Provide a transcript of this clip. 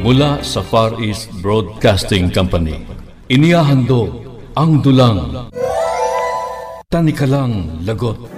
Mula sa Far East Broadcasting Company, inihahandog ang dulang Tanikalang Lagot.